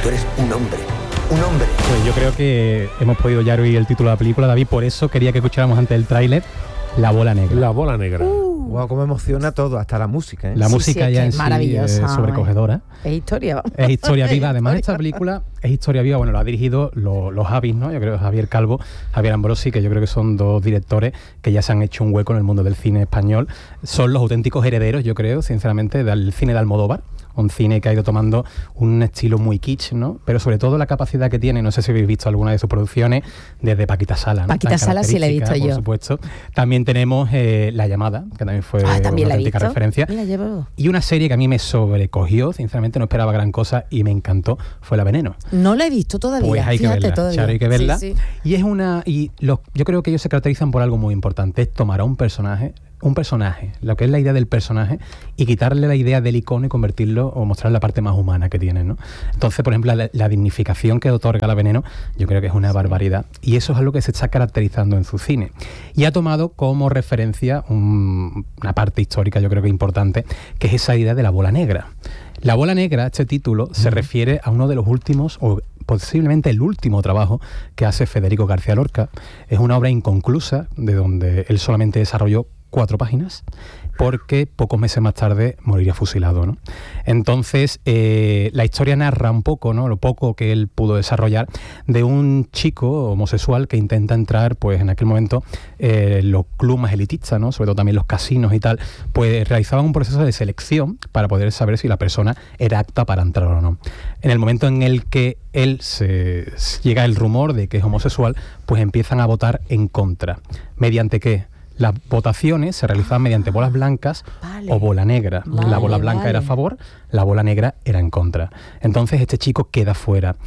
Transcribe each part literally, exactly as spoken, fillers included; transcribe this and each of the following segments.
tú eres un hombre. Un hombre. Pues yo creo que hemos podido ya oír el título de la película, David, por eso quería que escucháramos antes del tráiler La bola negra. La bola negra. Uh. Wow, cómo emociona todo, hasta la música, ¿eh? La sí, música sí, ya en es sí es sobrecogedora. Es historia. Es historia viva. Además, esta película es historia viva. Bueno, lo ha dirigido los, los Javis, ¿no? Yo creo Javier Calvo, Javier Ambrosi, que yo creo que son dos directores que ya se han hecho un hueco en el mundo del cine español. Son los auténticos herederos, yo creo, sinceramente, del cine de Almodóvar. Un cine que ha ido tomando un estilo muy kitsch, ¿no? Pero sobre todo la capacidad que tiene, no sé si habéis visto alguna de sus producciones, desde Paquita Sala, ¿no? Paquita Sala sí la he visto por yo. Por supuesto. También tenemos eh, La Llamada, que también fue ah, ¿también una auténtica referencia. Mira, llevo. Y una serie que a mí me sobrecogió, sinceramente no esperaba gran cosa y me encantó, fue La Veneno. No la he visto todavía. Pues hay Fíjate, que verla, todavía. Charo, hay que verla. Sí, sí. Y es una y los, yo creo que ellos se caracterizan por algo muy importante, es tomar a un personaje un personaje, lo que es la idea del personaje, y quitarle la idea del icono y convertirlo o mostrar la parte más humana que tiene, ¿no? Entonces, por ejemplo, la, la dignificación que otorga La Veneno, yo creo que es una barbaridad, y eso es algo que se está caracterizando en su cine. Y ha tomado como referencia un, una parte histórica, yo creo que importante, que es esa idea de la bola negra. La bola negra, este título, se refiere a uno de los últimos, o posiblemente el último trabajo que hace Federico García Lorca. Es una obra inconclusa, de donde él solamente desarrolló cuatro páginas, porque pocos meses más tarde moriría fusilado, ¿no? Entonces, eh, la historia narra un poco, ¿no?, lo poco que él pudo desarrollar de un chico homosexual que intenta entrar, pues en aquel momento, eh, los clubes más elitistas, ¿no?, sobre todo también los casinos y tal, pues realizaban un proceso de selección para poder saber si la persona era apta para entrar o no. En el momento en el que él se llega el rumor de que es homosexual, pues empiezan a votar en contra. ¿Mediante qué? Las votaciones se realizaban mediante bolas blancas vale. o bola negra. Vale, la bola blanca vale. era a favor, la bola negra era en contra. Entonces este chico queda fuera.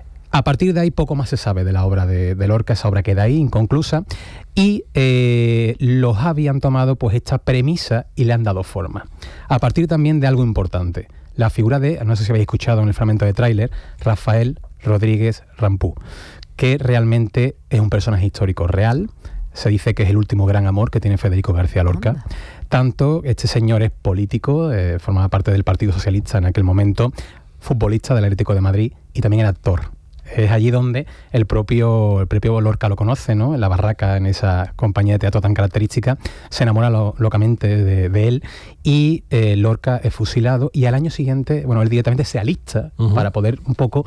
A partir de ahí poco más se sabe de la obra de, de Lorca, esa obra queda ahí, inconclusa, y eh, los Javi han tomado pues esta premisa y le han dado forma. A partir también de algo importante, la figura de, no sé si habéis escuchado en el fragmento de tráiler, Rafael Rodríguez Rampú, que realmente es un personaje histórico real. Se dice que es el último gran amor que tiene Federico García Lorca. Anda. Tanto este señor es político, eh, formaba parte del Partido Socialista en aquel momento, futbolista del Atlético de Madrid y también era actor. Es allí donde el propio, el propio Lorca lo conoce, ¿no? En la barraca, en esa compañía de teatro tan característica, se enamora lo, locamente de, de él y eh, Lorca es fusilado y al año siguiente, bueno, él directamente se alista uh-huh. para poder un poco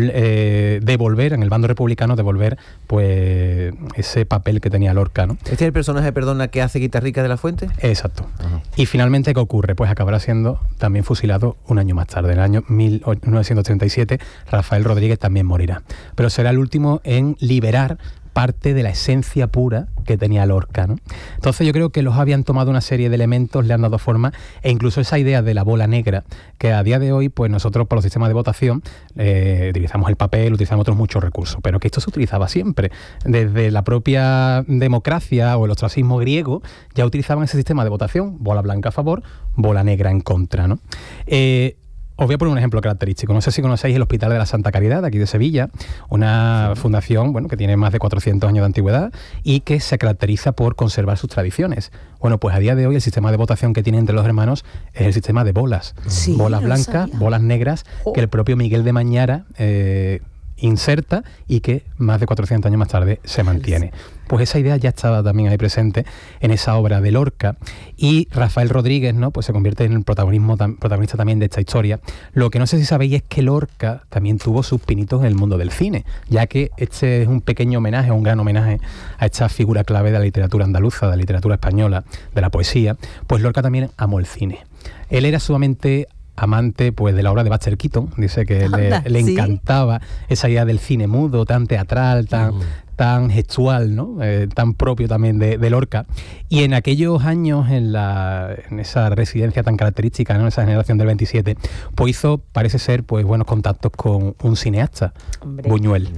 eh, devolver, en el bando republicano, devolver pues ese papel que tenía Lorca, ¿no? ¿Este es el personaje, perdona, que hace Guitarrica de la Fuente? Exacto. Uh-huh. Y finalmente, ¿qué ocurre? Pues acabará siendo también fusilado un año más tarde, en el año mil novecientos treinta y siete, Rafael Rodríguez también morirá. Pero será el último en liberar parte de la esencia pura que tenía Lorca, ¿no? Entonces yo creo que los habían tomado una serie de elementos, le han dado forma, e incluso esa idea de la bola negra, que a día de hoy, pues nosotros por los sistemas de votación eh, utilizamos el papel, utilizamos otros muchos recursos, pero que esto se utilizaba siempre. Desde la propia democracia o el ostracismo griego ya utilizaban ese sistema de votación, bola blanca a favor, bola negra en contra, ¿no? Eh, Os voy a poner un ejemplo característico. No sé si conocéis el Hospital de la Santa Caridad, de aquí de Sevilla, una sí. fundación bueno, que tiene más de cuatrocientos años de antigüedad y que se caracteriza por conservar sus tradiciones. Bueno, pues a día de hoy el sistema de votación que tienen entre los hermanos es el sistema de bolas. Sí, bolas blancas, bolas negras, oh. que el propio Miguel de Mañara eh, inserta y que más de cuatrocientos años más tarde se mantiene. Pues esa idea ya estaba también ahí presente en esa obra de Lorca y Rafael Rodríguez, ¿no?, pues se convierte en el protagonismo, tam, protagonista también de esta historia. Lo que no sé si sabéis es que Lorca también tuvo sus pinitos en el mundo del cine, ya que este es un pequeño homenaje, un gran homenaje a esta figura clave de la literatura andaluza, de la literatura española, de la poesía. Pues Lorca también amó el cine. Él era sumamente amante pues de la obra de Buster Keaton, dice que Anda, le, le ¿sí? encantaba esa idea del cine mudo, tan teatral, tan, uh. tan gestual, ¿no? Eh, tan propio también de, de Lorca. Y en aquellos años, en, la, en esa residencia tan característica, ¿no?, esa generación del veintisiete, pues hizo, parece ser, pues buenos contactos con un cineasta, Hombre. Buñuel.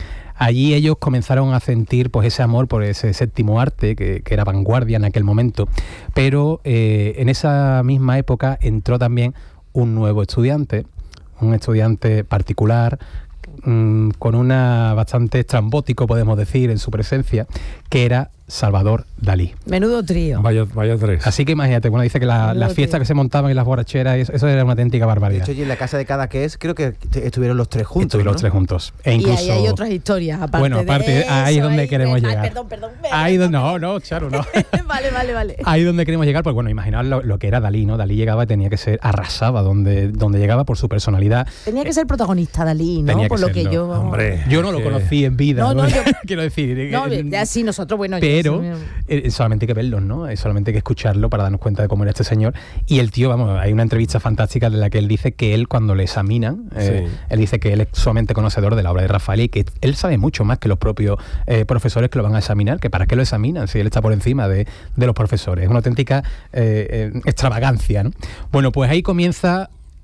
Allí ellos comenzaron a sentir pues ese amor por ese séptimo arte que, que era vanguardia en aquel momento, pero eh, en esa misma época entró también un nuevo estudiante, un estudiante particular, mmm, con una bastante estrambótico, podemos decir, en su presencia, que era Salvador Dalí. Menudo trío. Vaya, vaya tres. Así que imagínate, bueno, dice que la, Menudo las fiestas trío. que se montaban en las borracheras, eso, eso era una auténtica De barbaridad. hecho, y en la casa de Cadaqués creo que t- estuvieron los tres juntos. Estuvieron ¿no? los tres juntos. E Y incluso, ahí hay otras historias, aparte bueno, aparte, de ahí es eso, donde ahí queremos me- llegar. Ay, perdón, perdón. me- Ahí donde, no, no, Charo, no. vale, vale, vale. Ahí donde queremos llegar, pues bueno, imaginaos lo, lo que era Dalí, ¿no? Dalí llegaba y tenía que ser, arrasaba donde, donde llegaba por su personalidad. Tenía que ser protagonista Dalí, ¿no? Tenía que Por lo que serlo. yo... Hombre. Yo no lo que- conocí en vida, No, ¿no? no, yo- Quiero decir. No, eh, ya sí, nosotros, bueno... yo- pero eso- eh, solamente hay que verlos, ¿no? Eh, solamente hay que escucharlo para darnos cuenta de cómo era este señor. Y el tío, vamos, hay una entrevista fantástica en la que él dice que él cuando le examinan, eh, Sí. él dice que él es sumamente conocedor de la obra de Rafael y que él sabe mucho más que los propios eh, profesores que lo van a examinar, que para qué lo examinan si él está por encima de, de los profesores. Es una auténtica eh, eh, extravagancia, ¿no? Bueno, pues ahí comienza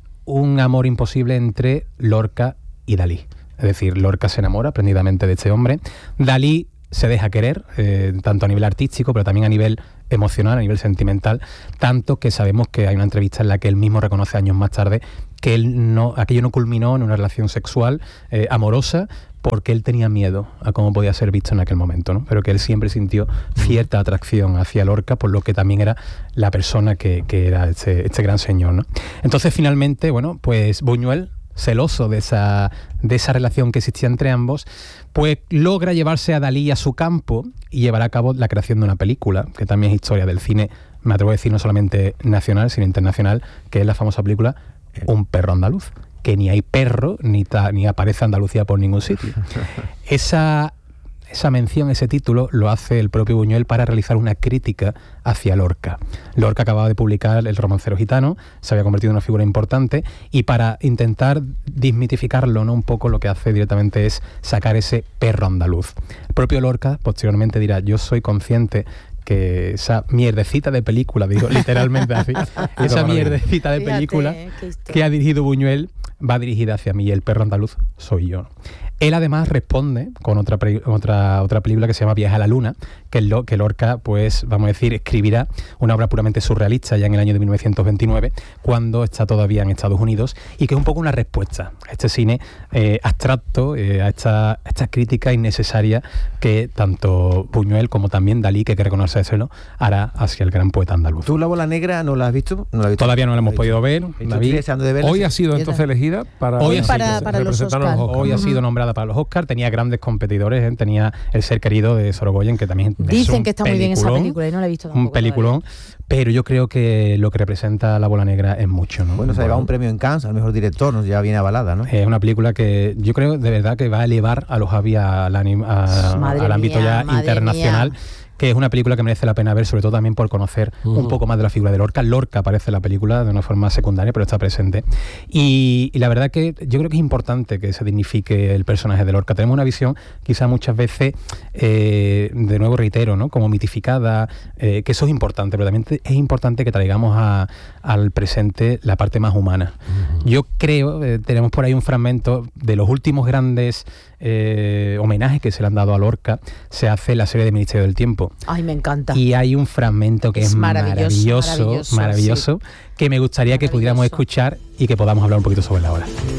un amor imposible entre Lorca y Dalí. Es decir, Lorca se enamora prendidamente de este hombre. Dalí se deja querer, eh, tanto a nivel artístico, pero también a nivel emocional, a nivel sentimental, tanto que sabemos que hay una entrevista en la que él mismo reconoce años más tarde que él no, aquello no culminó en una relación sexual eh, amorosa, porque él tenía miedo a cómo podía ser visto en aquel momento, ¿no? Pero que él siempre sintió cierta atracción hacia Lorca, por lo que también era la persona que, que era este, este gran señor, ¿no? Entonces, finalmente, bueno, pues Buñuel, celoso de esa, de esa relación que existía entre ambos, pues logra llevarse a Dalí a su campo y llevará a cabo la creación de una película, que también es historia del cine, me atrevo a decir no solamente nacional, sino internacional, que es la famosa película Un perro andaluz, que ni hay perro, ni, ta, ni aparece Andalucía por ningún sitio. Esa... Esa mención, ese título, lo hace el propio Buñuel para realizar una crítica hacia Lorca. Lorca acababa de publicar El romancero gitano, se había convertido en una figura importante, y para intentar desmitificarlo, ¿no? Un poco lo que hace directamente es sacar ese perro andaluz. El propio Lorca posteriormente dirá: yo soy consciente que esa mierdecita de película, digo literalmente así, esa mierdecita de Fíjate, película qué historia. que ha dirigido Buñuel va dirigida hacia mí, y el perro andaluz soy yo. Él además responde con otra, pre- otra, otra película que se llama Viaje a la Luna, que, lo, que Lorca, pues vamos a decir, escribirá una obra puramente surrealista ya en el año de mil novecientos veintinueve, cuando está todavía en Estados Unidos, y que es un poco una respuesta a este cine eh, abstracto, eh, a, esta, a esta crítica innecesaria que tanto Buñuel como también Dalí, que hay que reconocerlo, hará hacia el gran poeta andaluz. ¿Tú La Bola Negra no la has visto? ¿No la has visto? Todavía no la hemos podido ver, Estoy David. deseando de verla. Hoy ha sido Yo entonces también. elegida para, Hoy para- para los representarnos Oscar. Oscar. Hoy ha sido nombrada para los Oscars, tenía grandes competidores, ¿eh? Tenía El ser querido de Sorogoyen, que también es Dicen un que está muy bien esa peliculón, película y no la he visto tampoco un peliculón, pero yo creo que lo que representa La Bola Negra es mucho, ¿no? Bueno, se ha llevado un premio en Cannes al mejor director, nos ya viene avalada, ¿no? Es una película que yo creo de verdad que va a elevar a los Javi al, anim- a- Madre al ámbito mía, ya madre internacional. mía. Que es una película que merece la pena ver, sobre todo también por conocer Uh-huh. un poco más de la figura de Lorca. Lorca aparece en la película de una forma secundaria, pero está presente. Y, y la verdad que yo creo que es importante que se dignifique el personaje de Lorca. Tenemos una visión quizá muchas veces, eh, de nuevo reitero, ¿no? Como mitificada, eh, que eso es importante, pero también te- es importante que traigamos a- al presente la parte más humana. Uh-huh. Yo creo, eh, tenemos por ahí un fragmento de los últimos grandes eh, homenajes que se le han dado a Lorca, se hace la serie de Ministerio del Tiempo. Ay, me encanta. Y hay un fragmento que es, Es maravilloso, maravilloso, maravilloso, maravilloso, que me gustaría que pudiéramos Maravilloso. escuchar y que podamos hablar un poquito sobre la obra.